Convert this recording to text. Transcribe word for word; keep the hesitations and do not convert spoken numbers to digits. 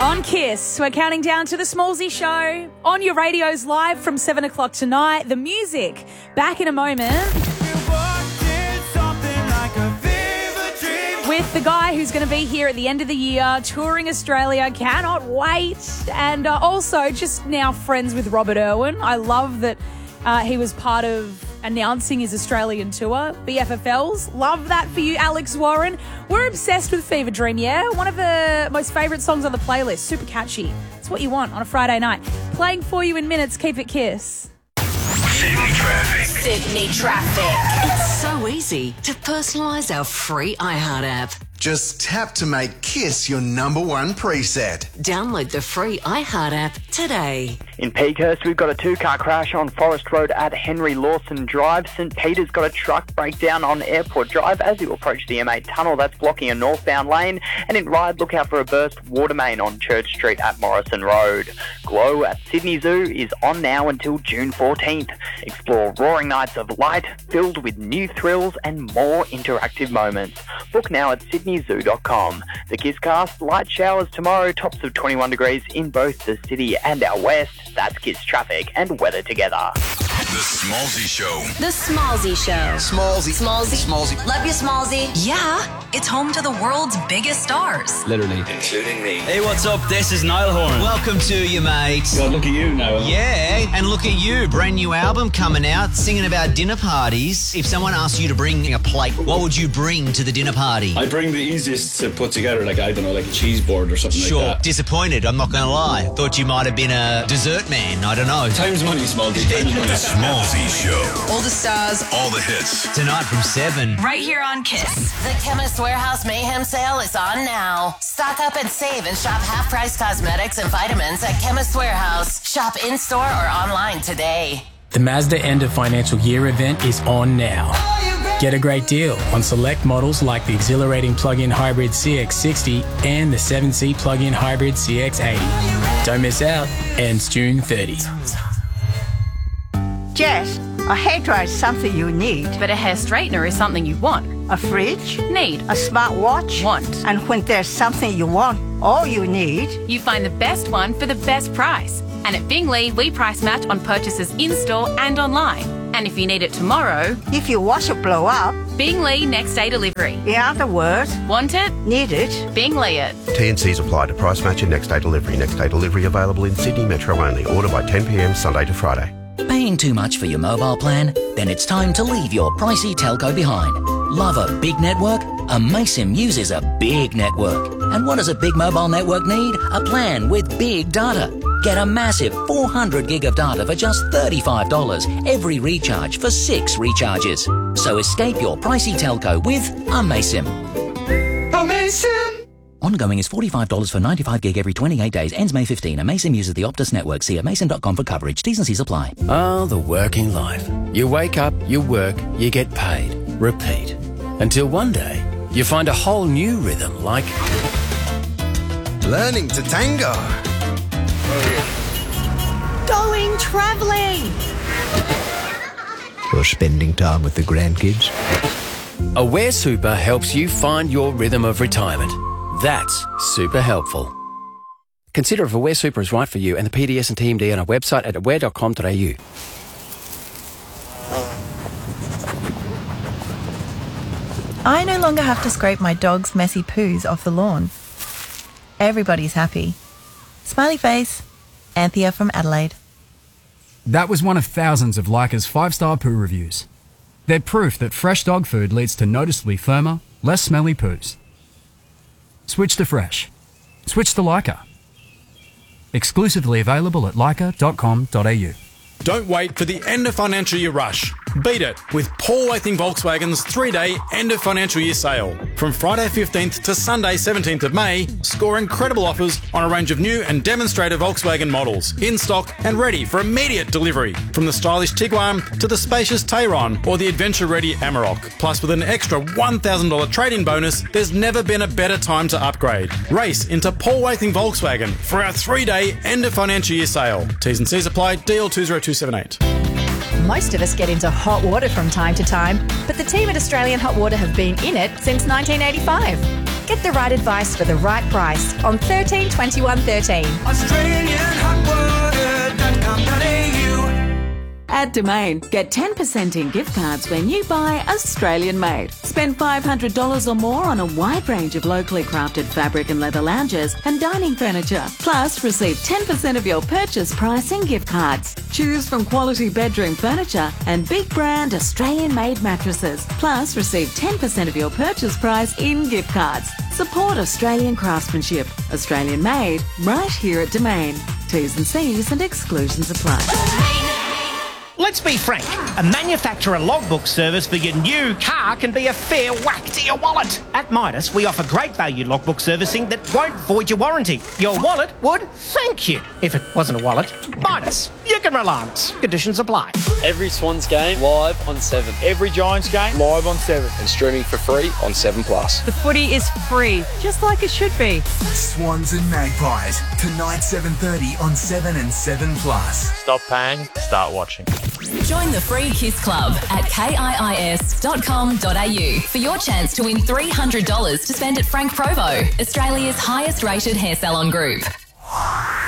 On Kiss, we're counting down to the Smallsy Show. On your radios live from seven o'clock tonight. The music, back in a moment. With the guy who's going to be here at the end of the year, touring Australia, cannot wait. And uh, also just now friends with Robert Irwin. I love that uh, he was part of announcing his Australian tour, B F F Ls. Love that for you, Alex Warren. We're obsessed with Fever Dream, yeah? One of the most favourite songs on the playlist. Super catchy. It's what you want on a Friday night. Playing for you in minutes. Keep it Kiss. Sydney Traffic. Sydney Traffic. It's so easy to personalise our free iHeart app. Just tap to make Kiss your number one preset. Download the free iHeart app today. In Peakhurst, we've got a two-car crash on Forest Road at Henry Lawson Drive. St Peter's got a truck breakdown on Airport Drive as you approach the M eight tunnel. That's blocking a northbound lane. And in Ryde, look out for a burst water main on Church Street at Morrison Road. Glow at Sydney Zoo is on now until June fourteenth. Explore roaring nights of light filled with new thrills and more interactive moments. Book now at sydney zoo dot com. The Kisscast, light showers tomorrow, tops of twenty-one degrees in both the city and our west. That's Kiss traffic and weather together. The Smallsy Show. The Smallsy Show. Smallsy. Smallsy. Smallsy. Love you, Smallsy. Yeah, it's home to the world's biggest stars. Literally. Including me. Hey, what's up? This is Niall Horan. Welcome to you, mate. God, look at you now. Yeah, and look at you. Brand new album coming out, singing about dinner parties. If someone asked you to bring a plate, what would you bring to the dinner party? I bring the easiest to put together, like, I don't know, like a cheese board or something Sure. like that. Disappointed, I'm not going to lie. Thought you might have been a dessert man. I don't know. Time's money, Smallsy. Time's money. The Smallsy Show. All the stars. All the hits. Tonight from seven. Right here on Kiss. The Chemist Warehouse Mayhem Sale is on now. Stock up and save and shop half-price cosmetics and vitamins at Chemist Warehouse. Shop in-store or online today. The Mazda End of Financial Year event is on now. Get a great deal on select models like the exhilarating plug-in hybrid C X sixty and the seven seat plug-in hybrid C X eighty. Don't miss out. Ends June thirtieth. Jess, a hairdryer is something you need. But a hair straightener is something you want. A fridge? Need. A smartwatch? Want. And when there's something you want, all you need... You find the best one for the best price. And at Bingley, we price match on purchases in-store and online. And if you need it tomorrow... If your washer blow up... Bingley next day delivery. In other words... Want it? Need it? Bingley it. T and Cs apply to price match and next day delivery. Next day delivery available in Sydney Metro only. Order by ten p m Sunday to Friday. Paying too much for your mobile plan? Then it's time to leave your pricey telco behind. Love a big network? Amaysim uses a big network. And what does a big mobile network need? A plan with big data. Get a massive four hundred gig of data for just thirty-five dollars every recharge for six recharges. So escape your pricey telco with Amaysim. Amaysim! Ongoing is forty-five dollars for ninety-five gig every twenty-eight days. Ends May fifteenth. Amaysim uses the Optus network. See amaysim dot com for coverage. T's and C's apply. Ah, the working life. You wake up, you work, you get paid. Repeat. Until one day, you find a whole new rhythm like... Learning to tango. Going travelling. Or spending time with the grandkids. Aware Super helps you find your rhythm of retirement. That's super helpful. Consider if Aware Super is right for you and the P D S and T M D on our website at aware dot com dot a u. I no longer have to scrape my dog's messy poos off the lawn. Everybody's happy. Smiley face. Anthea from Adelaide. That was one of thousands of Leica's five-star poo reviews. They're proof that fresh dog food leads to noticeably firmer, less smelly poos. Switch to fresh. Switch to Leica. Exclusively available at leica dot com dot a u. Don't wait for the end of financial year rush. Beat it with Paul Waithing Volkswagen's three-day end of financial year sale. From Friday fifteenth to Sunday seventeenth of May, score incredible offers on a range of new and demonstrator Volkswagen models, in stock and ready for immediate delivery. From the stylish Tiguan to the spacious Tayron or the adventure-ready Amarok. Plus, with an extra one thousand dollars trade-in bonus, there's never been a better time to upgrade. Race into Paul Waithing Volkswagen for our three-day end of financial year sale. T's and C's apply. D L two zero two seven eight. Most of us get into hot water from time to time, but the team at Australian Hot Water have been in it since nineteen eighty-five. Get the right advice for the right price on thirteen twenty-one thirteen. Australian hot water dot com dot a u. At Domain, get ten percent in gift cards when you buy Australian made. Spend five hundred dollars or more on a wide range of locally crafted fabric and leather lounges and dining furniture. Plus, receive ten percent of your purchase price in gift cards. Choose from quality bedroom furniture and big brand Australian made mattresses. Plus, receive ten percent of your purchase price in gift cards. Support Australian craftsmanship. Australian made, right here at Domain. T's and C's and exclusions apply. Let's be frank, a manufacturer logbook service for your new car can be a fair whack to your wallet. At Midas, we offer great value logbook servicing that won't void your warranty. Your wallet would thank you. If it wasn't a wallet, Midas, you can rely on us. Conditions apply. Every Swans game live on seven. Every Giants game live on seven. And streaming for free on seven plus. The footy is free, just like it should be. Swans and Magpies, tonight seven thirty on seven and seven plus. Stop paying, start watching. Join the free Kiss Club at kiis dot com dot a u for your chance to win three hundred dollars to spend at Frank Provo, Australia's highest rated hair salon group.